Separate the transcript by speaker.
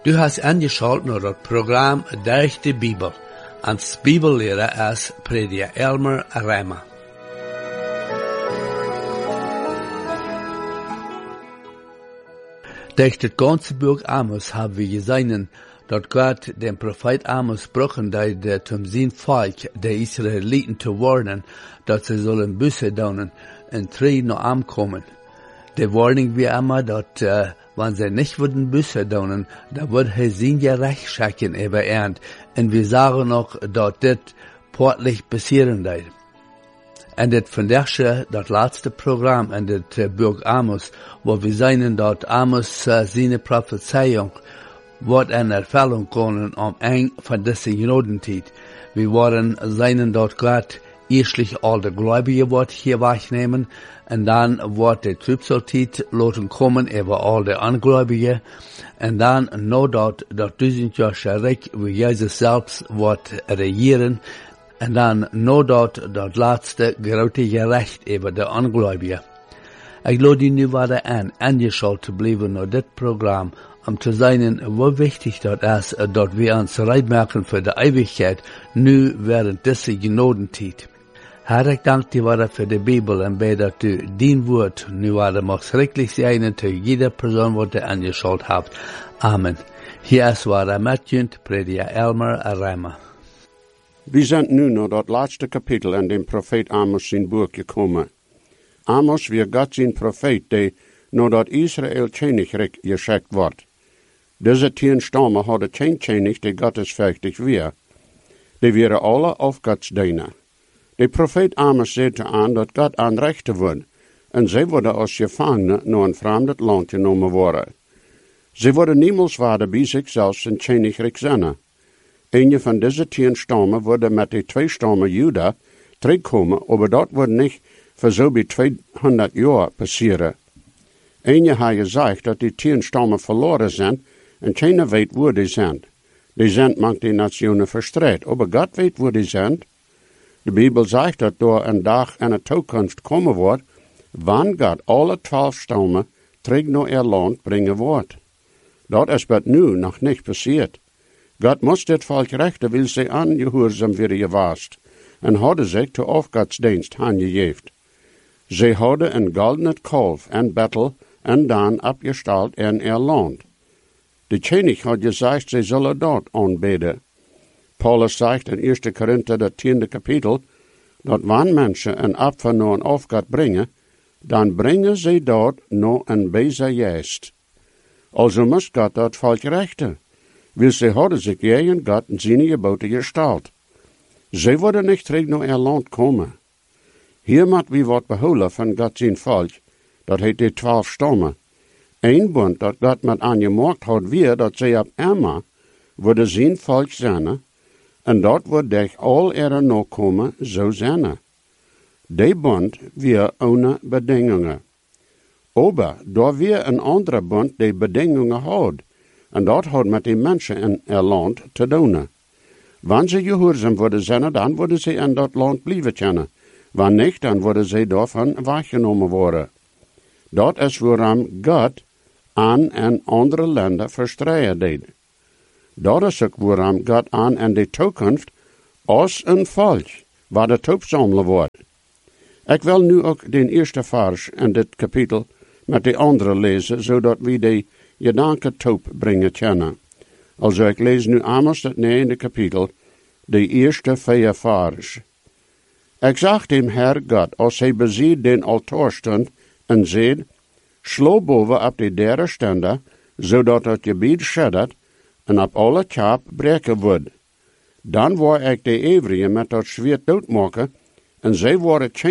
Speaker 1: Du hast angeschaltet naar het programma Durch de Bibel. Als Bibellehrer is prediker Elmer Reimer. Durch das ganze Buch Amos haben wir gesehen, dass Gott den Prophet Amos gebrochen hat, zum sein Volk, der Israeliten, zu warnen, dass sie sollen Buße tun und treu nach ihm kommen. Die Warnung wie immer, dass, wenn sie nicht würden Buße tun, dann wird er sein Gerecht schaffen über Ernt. Und wir sagen noch, dass das portlich passieren wird. En dit vandaag dat laatste programma in dit Buch Amos, wo wir sehen, dass Amos seine Prophezeiung wordt in Erfüllung kommen Ende von dieser Judenteit. Wir wollen sehen, dass Gott erstlich all die Gläubigen wird hier wegnehmen, und dann wird die Trübsalzeit lassen kommen über all die Ungläubigen, und dann nur dat 1000-jährige Reich, wie Jesus selbst wird regieren, en dan nadat dat laatste grote gerecht über de Ungläubigen. Ik lade die nu weer aan aangeschaltet te blijven naar dit programma, om te zien hoe wichtig dat is, dat we ons rijp maken voor de eeuwigheid, nu während deze genodentijd. Herr, ik dank dir weer voor de Bibel en bij dat u dien woord nu weer mag schrikkelijk zijn en te jeder persoon wat u aangeschaltet hebt. Amen. Hier is weer met u, prediker Elmer Reimer.
Speaker 2: We zijn nu naar dat laatste kapitel in dem Prophet Amos zijn boek gekomen. Amos weer God zijn profeet, die nadat Israël Königreich geschickt wordt. Deze 10 stammen hadden geen König, die gottesfürchtig weer. Die waren alle auf Gods dienen. De profeet Amos zette aan dat God aanrechten wordt, en zij worden als gevangenen naar een vreemd land genomen worden. Ze worden niemals waarde bij zichzelf een Königreich zijn. Een van deze 10 stammen worden met de 2 stammen Juda terugkomen, maar dat wordt niet voor zo bij 200 jaar passeren. Een heeft gezegd dat die 10 stammen verloren zijn en keiner weet waar die zijn. Die zijn mank die nationen verstrekt, maar God weet waar die zijn. De Bijbel zegt dat door een dag en een toekomst komen wordt, wanneer God alle 12 stammen terug naar ihr land brengen wordt. Dat is wat nu nog niet passiert. God moest dit volk rechten, wil ze aangehoorzaam worden geweest, en hadden zich te afgodsdienst aangegeven. Ze hadden een goldenen kalf en battle en dan opgesteld in ihr land. De koning had gezegd, ze zullen dat aanbidden. Paulus zegt in 1 Korinther, dat 10e kapitel, dat wanneer mensen een offer naar een afgod brengen, dan brengen ze dat naar een bezer geest. Also moest God dat volk rechten. Wil ze hadden zich tegen God en zijn geboten gesteld. Ze worden niet terug naar ihr land komen. Hier moet we wat behouden van God zijn volk, dat heet de 12 stammen. Een bund dat God met aangemaakt had weer, dat ze op Emma worden zijn volk zijn, en dat wordt durch al ihre nakomen zo zijn. Die bund weer ohne bedingingen. Aber daar weer een andere bund die bedingingen had. En dat had met die mensen in ihr land te doen. Wanneer ze gehoorzaam worden zijn, dan worden ze in dat land blijven kunnen. Wanneer niet, dan worden ze daarvan weggenomen worden. Dat is waarom God aan en andere landen verstreien deed. Dat is ook waarom God aan in de toekomst als een volk, waar de toop zamelen wordt. Ik wil nu ook de eerste vers in dit kapitel met de andere lezen, zodat we de gedanken toop brengen kunnen. Also ik lees nu Amos het 9e kapitel, de eerste 4 vers. Ik zag dem Herr God, als hij beziet den altaar stond, en zei, slo boven op de derde stande, zodat het gebied scheddert, en op alle kaap breken wordt. Dan wou ik de Evrieën met dat zwaard doodmaken, en zij worden